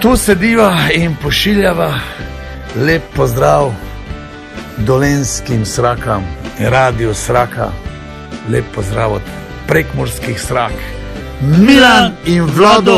Tu sediva in pošiljava lep pozdrav dolenjskim Srakam, Radio Sraka, lep pozdrav od prekmurskih Srak, Milan in Vlado.